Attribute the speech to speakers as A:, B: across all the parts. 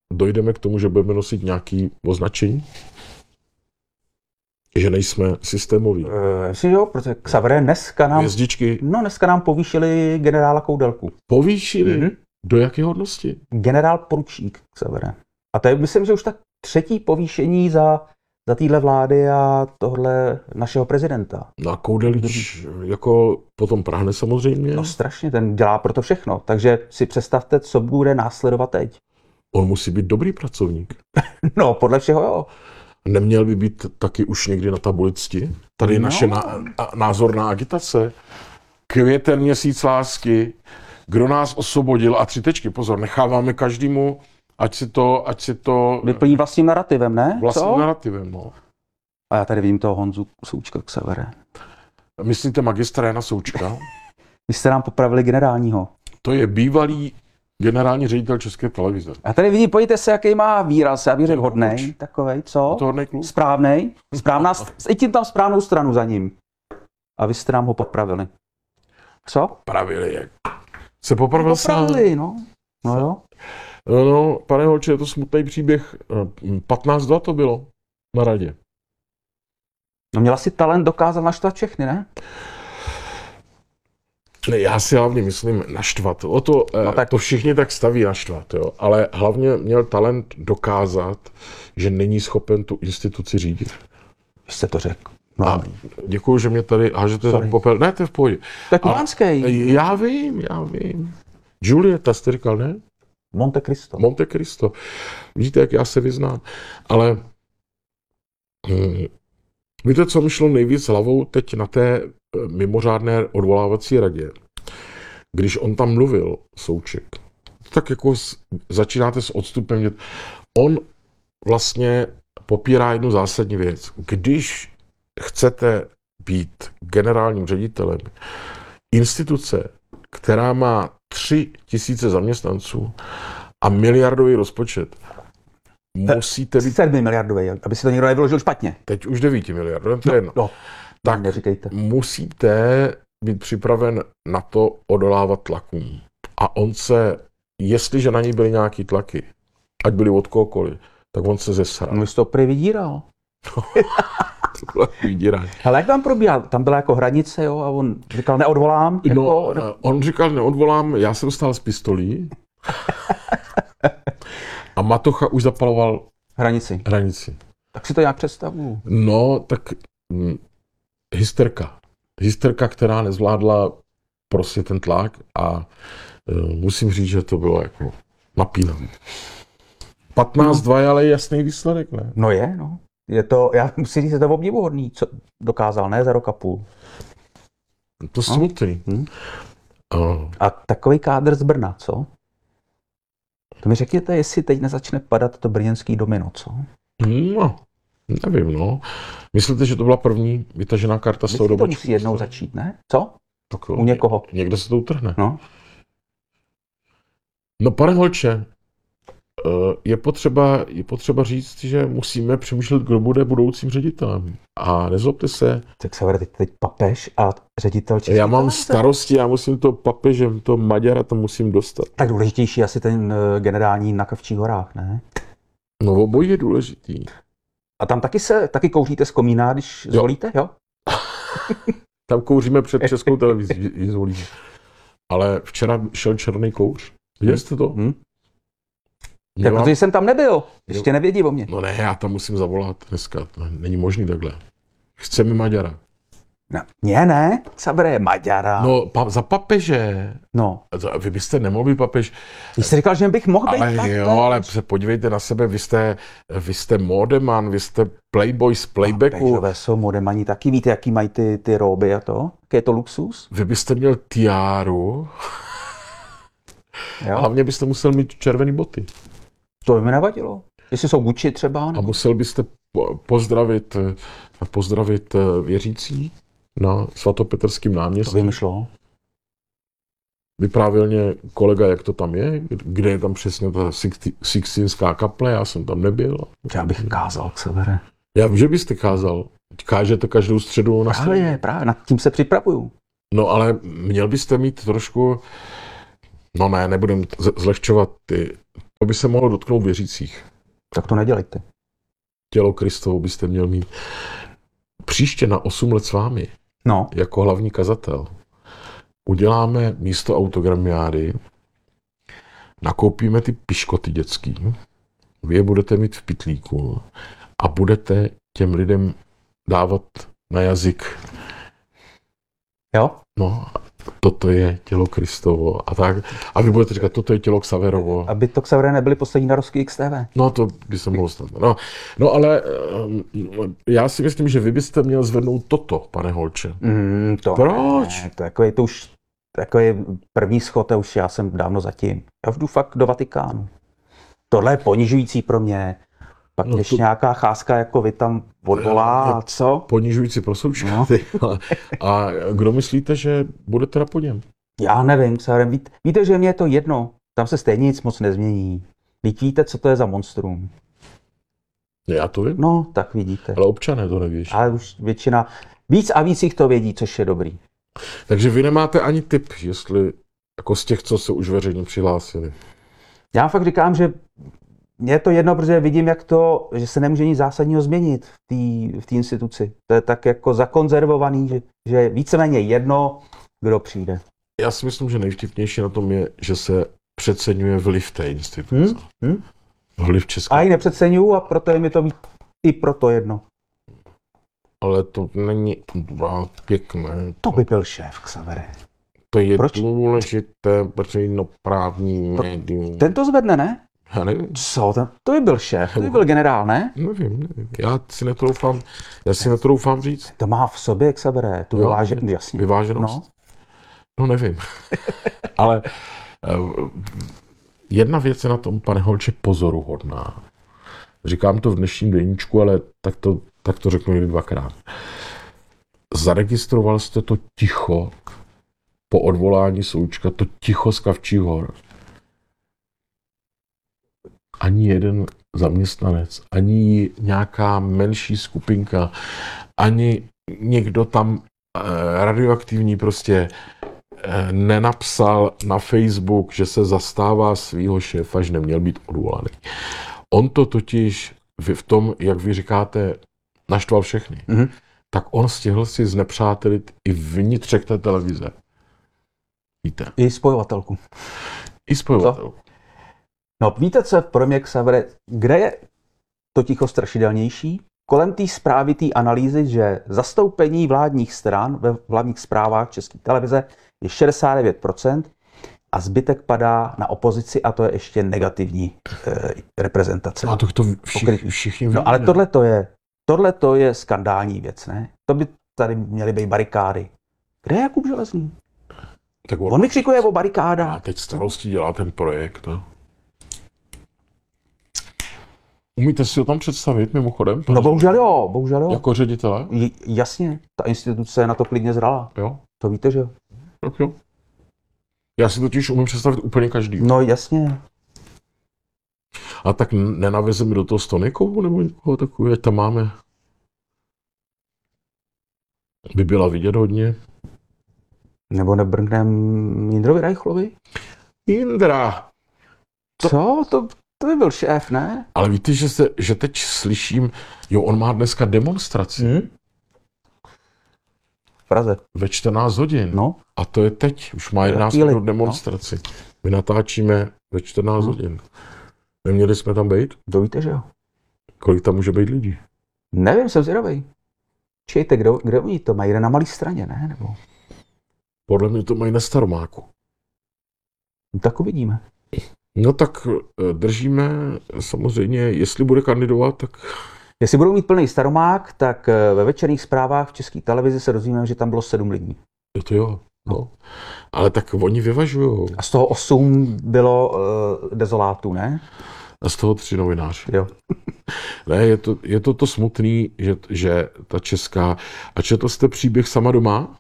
A: dojdeme k tomu, že budeme nosit nějaké označení? Že nejsme systémoví.
B: Jestli jo, protože Xavere dneska nám povýšili generála Koudelku.
A: Povýšili? Mm-hmm. Do jaké hodnosti?
B: Generál poručík Xavere. A to je, myslím, že už tak 3. povýšení za téhle vlády a tohle našeho prezidenta.
A: No a Koudelič jako potom prahne samozřejmě.
B: No strašně, ten dělá pro to všechno. Takže si představte, co bude následovat teď.
A: On musí být dobrý pracovník.
B: No, podle všeho jo.
A: Neměl by být taky už někdy na tabulici? Tady je naše názorná agitace. Květen, měsíc lásky, kdo nás osvobodil a 3 tečky. Pozor, necháváme každému, ať si to
B: vyplní vlastním narrativem, ne?
A: Vlastním narrativem, no.
B: A já tady vidím toho Honzu Součka Xavere.
A: Myslíte magistra Jana Součka?
B: Vy jste nám popravili generálního.
A: To je bývalý generální ředitel České televize.
B: A tady vidím, pojďte se, jaký má výraz, já bych řekl hodnej, takovej, co?
A: To hodnej kluk?
B: Správnej, i tím tam správnou stranu za ním. A vy jste nám ho popravili. Co?
A: Pravili, jak? Se popravil sám?
B: Popravili, no. No jo.
A: No, pane Holče, je to smutný příběh. 15-2 to bylo na radě.
B: No měla si talent, dokázal naštvat všechny, ne?
A: Ne, já si hlavně myslím naštvat. To všichni tak staví naštvat, jo. Ale hlavně měl talent dokázat, že není schopen tu instituci řídit.
B: Vy jste to řekl. No.
A: A děkuju, že mě tady hážete za popel. Ne, to je v pohodě.
B: To je kubánský.
A: Já vím. Julieta jste říkal, ne? Monte Cristo. Vidíte, jak já se vyznám. Ale víte, co mi šlo nejvíc hlavou teď na té mimořádné odvolávací radě? Když on tam mluvil, Souček, tak jako začínáte s odstupem. On vlastně popírá jednu zásadní věc. Když chcete být generálním ředitelem instituce, která má 3 000 zaměstnanců a miliardový rozpočet, musíte být...
B: 7 miliardový, aby si to někdo nevyložil špatně.
A: Teď už 9 miliardový, to je jedno.
B: No,
A: tak
B: neříkejte.
A: Musíte být připraven na to odolávat tlakům. A on se, jestliže na něj byly nějaký tlaky, ať byly od kohokoliv, tak on se zesral.
B: No, jsi to prý vydíral.
A: To bylo vydírání.
B: Ale jak tam probíhal? Tam byla jako hranice, jo, a on říkal neodvolám.
A: No, on říkal neodvolám, já jsem stál s pistolí a Matocha už zapaloval hranici.
B: Tak si to nějak představuju.
A: No, tak hysterka, která nezvládla prostě ten tlak a musím říct, že to bylo jako napínavé. 15-2 je ale jasný výsledek, ne?
B: No je, no. Je to, já musím říct, že to je obdivuhodný, co dokázal, ne za rok a půl.
A: To smutný.
B: A takový kádr z Brna, co? To mi řekněte, jestli teď nezačne padat to brněnský domino, co?
A: No, nevím, no. Myslíte, že to byla první vytažená karta z toho dobačku?
B: To musí jednou začít, ne? Co?
A: Tak,
B: u někoho.
A: Někde se to utrhne.
B: No,
A: pane Holče, je potřeba říct, že musíme přemýšlet, kdo bude budoucím ředitelem. A nezlobte se.
B: Tak se teď papež a ředitel České
A: Já mám starosti, já musím to papežem, to Maďara, to musím dostat.
B: Tak důležitější asi ten generální na Kavčích horách, ne?
A: No obojí je důležitý.
B: A tam taky kouříte z komína, když zvolíte, jo?
A: Tam kouříme před Českou televizí, když zvolíme. Ale včera šel černý kouř. Viděli jste to?
B: Tak protože jsem tam nebyl. Ještě nevědí o mě.
A: No ne, já tam musím zavolat dneska. Není možný takhle. Chceme Maďara.
B: No, ne, Xavere, Maďara.
A: No, za papeže.
B: No.
A: Vy byste nemohl být papež.
B: Vy jste říkal, že bych mohl být papež.
A: Ale jo, ale se podívejte na sebe, vy jste modeman, vy jste playboy z playbacku.
B: Papežové jsou modemani taky, víte, jaký mají ty róby a to? Jaký je to luxus?
A: Vy byste měl tiáru.
B: Jo.
A: Hlavně byste musel mít červený boty.
B: To by mi nevadilo. Jestli jsou Gucci třeba.
A: Nebo... A musel byste pozdravit věřící na svatopetrském náměstí.
B: To by mi šlo.
A: Vyprávěl mě kolega, jak to tam je, kde je tam přesně ta Sixtinská kaple, já jsem tam nebyl.
B: Já bych kázal, Xavere.
A: Já vím, že byste kázal. Kážete každou středu na středu.
B: Právě, nad tím se připravuju.
A: No ale měl byste mít trošku, no ne, nebudem zlehčovat To by se mohlo dotknout věřících.
B: Tak to nedělejte.
A: Tělo Kristovo byste měl mít. Příště na 8 let s vámi,
B: No,
A: jako hlavní kazatel, uděláme místo autogramiády, nakoupíme ty piškoty dětský, vy je budete mít v pytlíku a budete těm lidem dávat na jazyk.
B: jo?
A: No, toto je tělo Kristovo a tak. A vy budete říkat, toto je tělo Xaverovo.
B: Aby to Xavere nebyly poslední narozky XTV.
A: No, to by se mohlo stát. No ale já si myslím, že vy byste měl zvednout toto, pane Holče.
B: To
A: Proč?
B: Ne, to už takový první schod, a už já jsem dávno zatím. Já už jdu fakt do Vatikánu. Tohle je ponižující pro mě. Pak
A: No
B: ještě
A: to-
B: nějaká cházka jako vy tam odvolá a co?
A: Ponižující pro Součka.
B: No.
A: A kdo myslíte, že bude teda po něm?
B: Já nevím, Xaverem, víte, že mě je to jedno. Tam se stejně nic moc nezmění. Vždyť víte, co to je za monstrum.
A: Já to vím,
B: No, tak vidíte.
A: ale občané to neví.
B: Ale už většina, víc a víc jich to vědí, což je dobrý.
A: Takže vy nemáte ani tip, jestli jako z těch, co se už veřejně přihlásili.
B: Já fakt říkám, že mně je to jedno, protože vidím, že se nemůže nic zásadního změnit v té instituci. To je tak jako zakonzervovaný, že je víceméně jedno, kdo přijde.
A: Já si myslím, že nejvtipnější na tom je, že se přeceňuje vliv té instituce. Vliv České.
B: A ji nepřeceňuju a proto je mi to i proto jedno.
A: Ale to není pěkné.
B: To by byl šéf, Xavere.
A: To je
B: Proč?
A: důležité veřejnoprávní médium.
B: Ten to zvedne, ne?
A: Já nevím.
B: Co? To by byl šéf, to by byl generál, ne?
A: Nevím. Já si netroufám říct.
B: To má v sobě, Xavere, tu
A: Jo,
B: jasně.
A: Vyváženost. No nevím. Ale jedna věc je na tom, pane Holče, pozoruhodná. Říkám to v dnešním deníčku, ale tak to řeknu někdy dvakrát. Zaregistroval jste to ticho po odvolání Součka, to ticho z Kavčích hor. Ani jeden zaměstnanec, ani nějaká menší skupinka, ani někdo tam radioaktivní prostě nenapsal na Facebook, že se zastává svýho šéfa, že neměl být odvolaný. On to totiž v tom, jak vy říkáte, naštval všechny.
B: Mhm.
A: Tak on stihl si znepřátelit i vnitřek té televize. Víte?
B: I spojovatelku.
A: I spojovatel.
B: No, víte, co je pro mě, Xavere, kde je to ticho strašidelnější? Kolem té zprávy, té analýzy, že zastoupení vládních stran ve vládních zprávách České televize je 69% a zbytek padá na opozici a to je ještě negativní reprezentace.
A: A to všichni ví.
B: No, ale tohle to je skandální věc, ne? To by tady měly být barikády. Kde je Jakub Železný?
A: Tak
B: On vykřikuje o
A: a
B: barikádách.
A: teď starosti dělá ten projekt. No. Umíte si ho tam představit mimochodem?
B: No bohužel jo.
A: Jako ředitele?
B: Jasně, ta instituce je na to klidně zralá.
A: Jo.
B: To víte, že jo?
A: Tak jo. Já si totiž umím představit úplně každý.
B: No jasně.
A: A tak nenavezeme do toho Stonykovu nebo někoho takového, ať tam máme. By byla vidět hodně.
B: Nebo nebrnknem Jindrovi Reichlovi?
A: Jindra!
B: Co? To by byl šéf, ne?
A: Ale víte, že teď slyším, jo, on má dneska demonstraci
B: V Praze.
A: ve 14 hodin.
B: No.
A: A to je teď, už má 11
B: chvíli,
A: minut demonstraci. My natáčíme ve 14 hodin. Neměli jsme tam být?
B: To víte, že jo?
A: Kolik tam může být lidí?
B: Nevím, jsem zvědavej. Čejte, kde oni to mají? Jde na malý straně, ne? Nebo...
A: Podle mě to mají na Staromáku.
B: No, tak uvidíme.
A: No tak držíme samozřejmě, jestli bude kandidovat, tak
B: Jestli budou mít plný Staromák, tak ve večerních zprávách v České televizi se dozvíme, že tam bylo 7 lidí.
A: je to jo. No. Ale tak oni vyvažujou.
B: A z toho 8 bylo dezolátů, ne?
A: A z toho 3 novináři.
B: Jo.
A: Ne, je to smutný, že ta česká... A četl jste příběh Sama doma?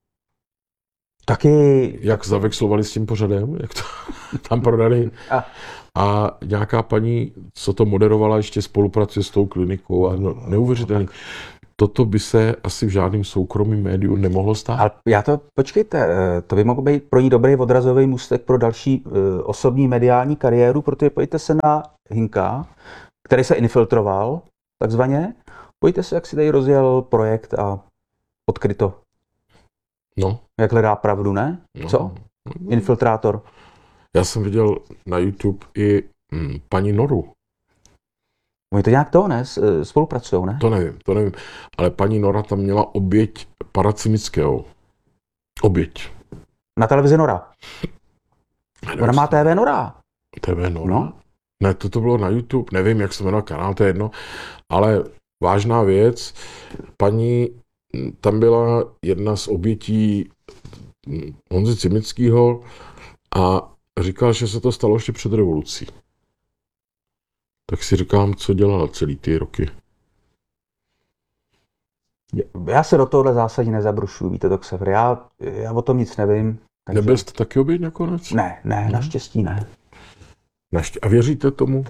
B: Taky...
A: Jak zavexlovali s tím pořadem? Jak to tam prodali? A nějaká paní, co to moderovala, ještě spolupracuje s tou klinikou. A no, neuvěřitelný. toto by se asi v žádném soukromém médiu nemohlo stát.
B: Ale počkejte, to by mohl být pro ní dobrý odrazový můstek pro další osobní mediální kariéru, protože pojďte se na Hinka, který se infiltroval, takzvaně. Pojďte se, jak si tady rozjel projekt a odkryto.
A: No.
B: Jak hledá pravdu, ne?
A: No.
B: Co? Infiltrátor.
A: Já jsem viděl na YouTube i paní Noru.
B: Oni to nějak spolupracují, ne?
A: To nevím. Ale paní Nora tam měla oběť paracynického. Oběť.
B: Na televizi Nora. Ona má TV Nora.
A: TV Nora?
B: No.
A: Ne, to bylo na YouTube, nevím, jak se jmenoval kanál, to je jedno. Ale vážná věc, paní, tam byla jedna z obětí Honzy Cimického a říkal, že se to stalo ještě před revolucí. Tak si říkám, co dělala celý ty roky.
B: Já se do tohohle zásadně nezabrušuju, víte, Xaver. Já o tom nic nevím. Takže...
A: Nebyl jste taky oběť nakonec?
B: Ne, naštěstí ne.
A: A věříte tomu?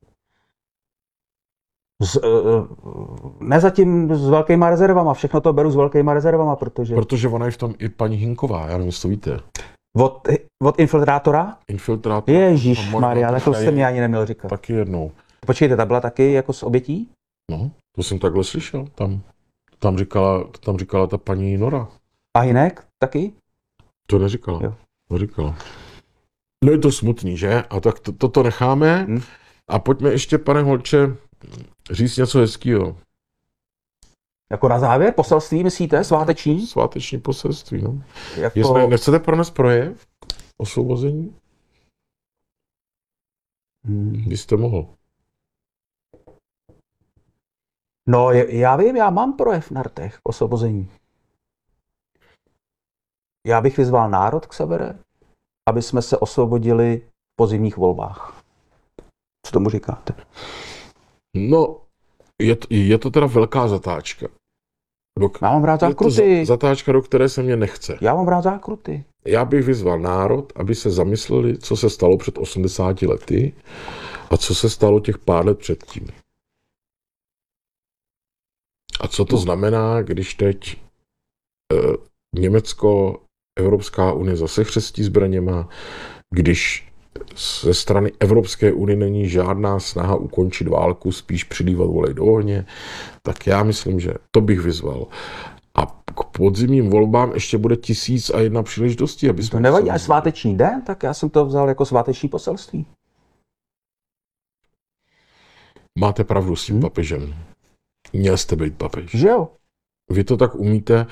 B: Ne zatím s velkýma rezervama, všechno to beru s velkýma rezervama, protože...
A: Protože ona je v tom i paní Hinková, já nevím, jestli to víte.
B: Od infiltrátora?
A: Infiltrátor.
B: Ježíšmarja, tak to jste mi ani neměl říkat.
A: Taky jednou.
B: Počkejte, ta byla taky jako s obětí?
A: No, to jsem takhle slyšel. Tam říkala ta paní Nora.
B: A Hinek taky?
A: To neříkala.
B: Jo.
A: To říkala. No je to smutný, že? A tak toto necháme. A pojďme ještě, pane Holče, říct něco hezkýho.
B: Jako na závěr? Poselství, myslíte? Sváteční?
A: Sváteční poselství, no.
B: Jako...
A: Nechcete pronést projev? Osvobození? Byste mohl.
B: No, já vím, já mám projev na rtech k osvobození. Já bych vyzval národ, Xavere, aby jsme se osvobodili v podzimních volbách. Co tomu říkáte?
A: No, je to teda velká zatáčka.
B: Já mám rád zákruty.
A: Zatáčka, do které se mě nechce.
B: Já mám rád zákruty.
A: Já bych vyzval národ, aby se zamysleli, co se stalo před 80 lety a co se stalo těch pár let předtím. A co to znamená, když teď Německo, Evropská unie zase chřestí zbraněma, když ze strany Evropské unie není žádná snaha ukončit válku, spíš přilívat olej do ohně, tak já myslím, že to bych vyzval. A k podzimním volbám ještě bude 1001 příležitostí, aby jsme...
B: To nevadí, až sváteční den, tak já jsem to vzal jako sváteční poselství.
A: Máte pravdu s tím papežem. Měl jste být papež.
B: Že jo?
A: Vy to tak umíte.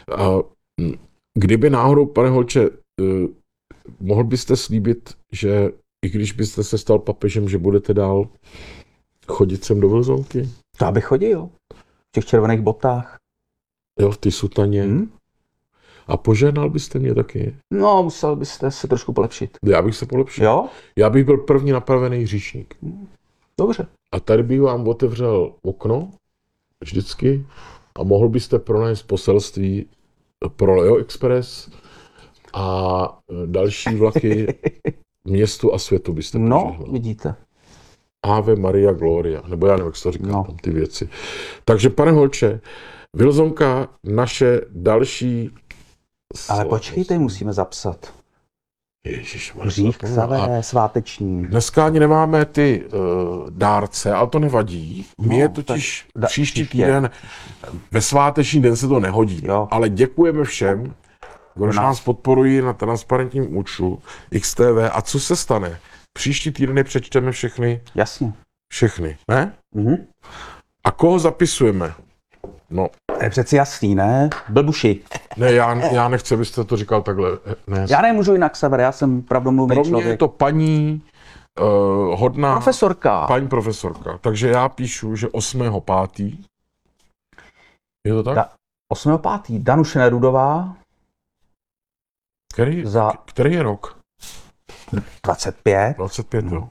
A: Kdyby náhodou, pane Holče, mohl byste slíbit, že i když byste se stal papežem, že budete dál chodit sem do Vlzonky?
B: To abych chodil. V těch červených botách.
A: Jo, v ty sutaně. A požehnal byste mě taky?
B: No, musel byste se trošku polepšit.
A: Já bych se polepšil.
B: Jo?
A: Já bych byl první napravený hříšník.
B: Dobře.
A: A tady bych vám otevřel okno, vždycky, a mohl byste pronést poselství pro Leo Express a další vlaky městu a světu byste požehnal.
B: No, vidíte.
A: Ave Maria Gloria, nebo já nevím, jak se to říká,
B: no.
A: Tam ty věci. Takže, pane Holče, Vilzonka, naše další...
B: Ale počkejte, musíme zapsat. Hřích Xavere, sváteční.
A: Dneska ani nemáme ty dárce, ale to nevadí. Mě totiž příští týden, ve sváteční den se to nehodí.
B: Jo.
A: Ale děkujeme všem, kdo nás podporují na transparentním účtu XTV. A co se stane? Příští týden přečteme všechny.
B: Jasně.
A: Všechny, ne? A koho zapisujeme? No.
B: To je přeci jasný, ne? Blbuši.
A: Ne, já nechci, abyste to říkal takhle. Ne.
B: Já nemůžu jinak, Xaver, já jsem pravdomluvný člověk.
A: Pro mě je to paní hodná...
B: Profesorka.
A: Paní profesorka. Takže já píšu, že 8.5. Je to tak?
B: 8.5. Danuše Nerudová.
A: Který je rok?
B: 25.
A: 25, jo.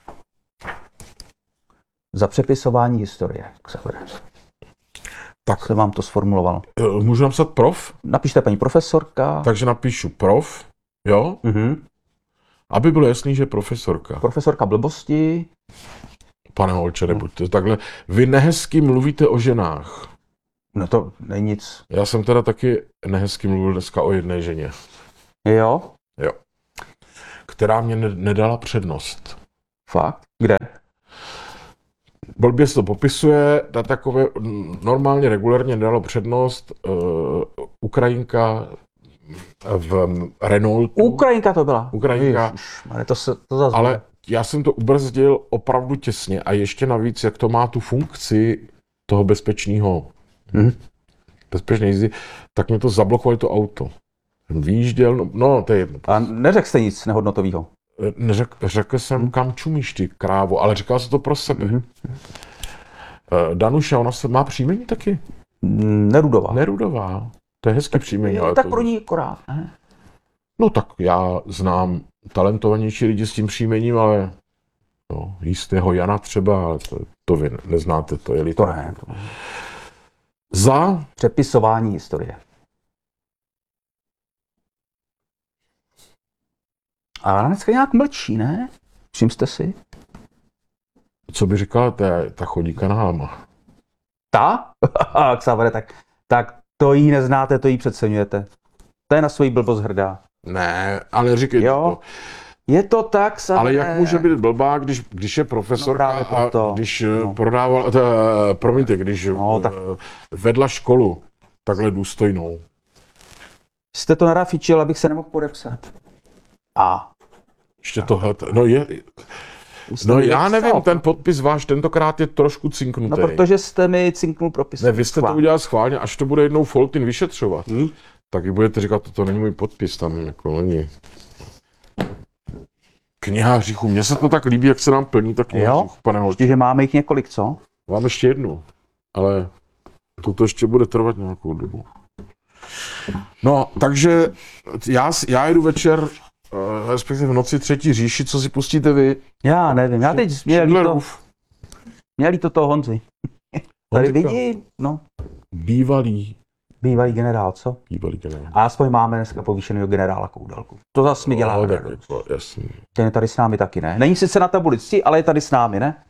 B: Za přepisování historie, Xaver.
A: Tak.
B: Jsem vám to sformuloval.
A: Můžu napsat prof?
B: Napište paní profesorka.
A: Takže napíšu prof, jo? Aby bylo jasný, že profesorka.
B: Profesorka blbosti.
A: Pane Holče, nebuďte takhle. Vy nehezky mluvíte o ženách.
B: No to není nic.
A: Já jsem teda taky nehezky mluvil dneska o jedné ženě.
B: Jo?
A: Jo. Která mě nedala přednost.
B: Fakt? Kde?
A: Blbě se to popisuje, na takové normálně, regulérně nedalo přednost Ukrajinka v Renaultu.
B: Ukrajinka to byla.
A: Ukrajinka.
B: Ježišmarja, to zase.
A: Ale já jsem to ubrzdil opravdu těsně a ještě navíc, jak to má tu funkci toho bezpečné jízdy, tak mě to zablokovali to auto. Výjížděl, no to je jedno.
B: A neřekl jste nic nehodnotového?
A: Řekl jsem, kam čumíš ty, krávo, ale říkal jsem to pro sebe. Danuša, ona se má příjmení taky?
B: Nerudová.
A: Nerudová. To je hezký příjmení. Ale
B: tak
A: to...
B: pro ní akorát, ne?
A: No tak já znám talentovanější lidi s tím příjmením, ale jistého Jana třeba, ale to vy neznáte, to je
B: To ne.
A: Za
B: přepisování historie. A dneska nějak mlčí, ne? Všim jste si?
A: co by říkala, ta chodí kanálama.
B: Ta? Xavere, tak to jí neznáte, to jí přeceňujete. To je na svoji blbost hrdá.
A: Ne, ale říkej to.
B: Je to tak, Xavere.
A: Ale jak může být blbá, když je profesorka a když prodávala, promiňte, když vedla školu takhle důstojnou.
B: Jste to narafičil, abych se nemohl podepsat.
A: Ještě tohle, já nevím, ten podpis váš tentokrát je trošku cinknutý.
B: No, protože jste mi cinknul propis.
A: Ne, vy jste to udělal schválně, až to bude jednou Foltin vyšetřovat, tak vy budete říkat, to není můj podpis, tam jako není. Kniha hříchů, mně se to tak líbí, jak se nám plní ta kniha hříchů, pane Holčík.
B: Že máme jich několik, co?
A: Mám ještě jednu, ale to ještě bude trvat nějakou dobu. No, takže já jdu večer, respektive v noci třetí říši, co si pustíte vy?
B: Já nevím, já teď měli to toho Honzi. Tady vidí, no.
A: Bývalý
B: generál, co?
A: Bývalý generál.
B: A aspoň máme dneska povýšenýho generála Koudelku. To zase mi dělá radost.
A: Jasný.
B: Ten je tady s námi taky, ne? Není sice na tabulici, ale je tady s námi, ne?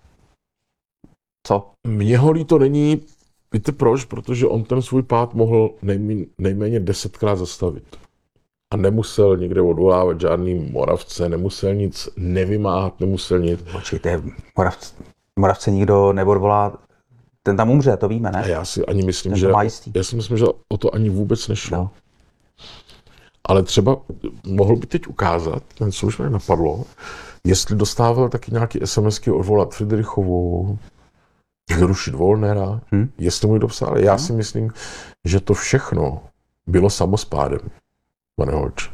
B: Co?
A: Mně ho líto není, víte proč? Protože on ten svůj pád mohl nejméně 10krát zastavit. A nemusel někde odvolávat žádný Moravce, nemusel nic nevymáhat, nemusel nic.
B: Počkejte, Moravce nikdo neodvolá, ten tam umře, to víme, ne?
A: A já si ani myslím, že o to ani vůbec nešlo. No. Ale třeba mohl by teď ukázat, ten co už mě napadlo, jestli dostával taky nějaký SMSky odvolat Fridrichovou, zrušit Wollnera, jestli mu ji dopsal. Já si myslím, že to všechno bylo samospádem, pane Holč.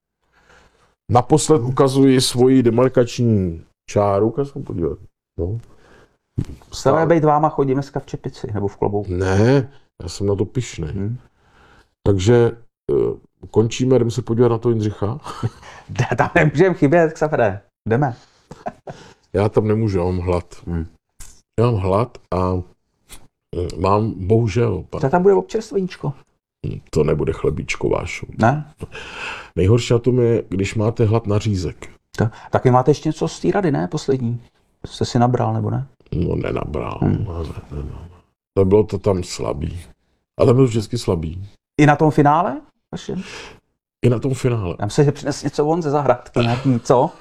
A: Naposled ukazuji svoji demarkační čáru, ukazuji podívat. No.
B: Chceme být váma chodí dneska v čepici nebo v klobouku?
A: Ne, já jsem na to pyšný. Takže končíme, jdeme se podívat na to Jindřicha.
B: Tam nemůžeme chybět, Xavere. Jdeme.
A: Já tam nemůžu, já mám hlad. Já mám hlad a mám, bohužel.
B: Co tam bude občerstveníčko?
A: To nebude chlebíčko vášu.
B: Ne?
A: Nejhorší na tom je, když máte hlad na řízek.
B: Taky máte ještě něco z té rady, ne? Poslední. Jste si nabral, nebo ne?
A: No, nenabral. Ne. Bylo to tam slabý. A tam byl vždycky slabý.
B: I na tom finále?
A: I na tom finále.
B: Já myslím, že přines něco von ze zahrádky, nějaký, co?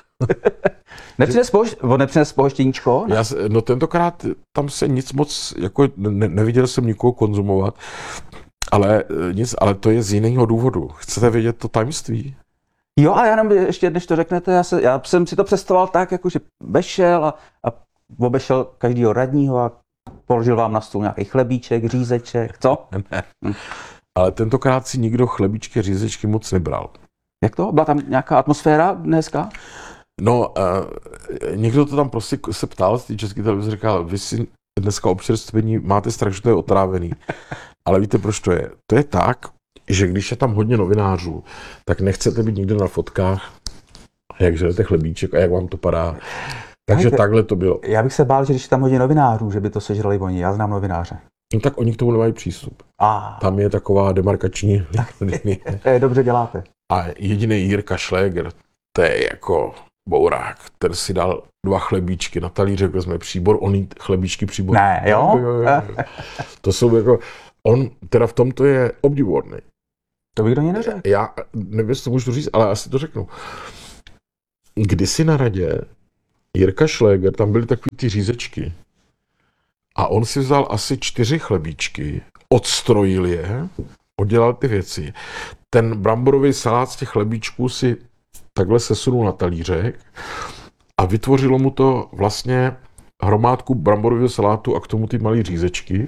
B: Nepřines pohoštěníčko?
A: No tentokrát tam se nic moc, jako neviděl jsem nikoho konzumovat, ale to je z jiného důvodu. Chcete vědět to tajemství?
B: Jo, a já jenom ještě, než to řeknete, já jsem si to představoval tak, jako že vešel a obešel každýho radního a položil vám na stůl nějaký chlebíček, řízeček, co?
A: Ne. Ale tentokrát si nikdo chlebíčky, řízečky moc nebral.
B: Jak to? Byla tam nějaká atmosféra dneska?
A: No, někdo to tam prostě se ptal z té České televize, říkal, vy si dneska občerstvení máte strach, že to je otrávený. Ale víte, proč to je? To je tak, že když je tam hodně novinářů, tak nechcete být nikde na fotkách, jak žerete chlebíček a jak vám to padá. Takže takhle to bylo.
B: Já bych se bál, že když je tam hodně novinářů, že by to sežrali oni. Já znám novináře.
A: No tak oni k tomu nemají přístup. Tam je taková demarkační linie.
B: Dobře děláte.
A: A jediný Jirka Šléger, to je jako bourák, ten si dal 2 chlebíčky na talíři, vezme příbor, on jí chlebíčky příbor.
B: Ne, jo?
A: To jsou jako, on teda v tomto je obdivuhodný.
B: To bych do něj neřekl.
A: Já nevím, jestli to můžu říct, ale asi to řeknu. Kdysi na radě Jirka Šléger, tam byly takový ty řízečky a on si vzal asi 4 chlebíčky, odstrojil je, oddělal ty věci. Ten bramborový salát z těch chlebíčků si takhle sesunul na talířek a vytvořilo mu to vlastně hromádku bramborového salátu a k tomu ty malé řízečky.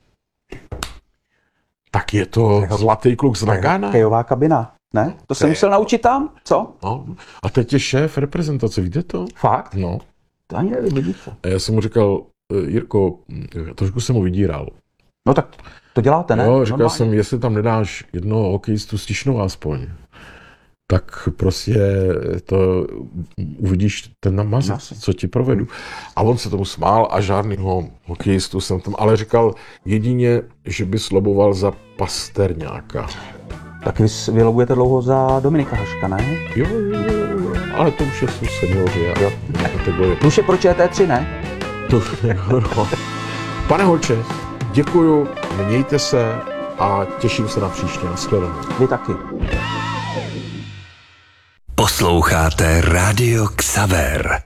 A: Tak je to zlatý kluk z Nagana.
B: Kejová kabina, ne? To jsem musel naučit tam, co?
A: No. A teď je šéf reprezentace, víte to?
B: Fakt?
A: No.
B: To ani nevím, vidíte.
A: A já jsem mu říkal, Jirko, trošku jsem ho vydíral.
B: No tak to děláte, ne?
A: Jo, říkal
B: Normálně.
A: jsem, jestli tam nedáš jednoho hokejistu z Tišnova aspoň, tak prostě to uvidíš ten namazec, co ti provedu. A on se tomu smál a žádnýho hokejistu jsem tam, ale říkal jedině, že by sloboval za Pasterňáka.
B: Tak vy lobujete dlouho za Dominika Haška, ne?
A: Jo, ale to už jsou seniori a kategorie.
B: Už je pro ČT3, ne?
A: To, no. Pane Holče, děkuju, mějte se a těším se na příště. Nashledanou.
B: Vy taky.
C: Posloucháte Rádio Xaver.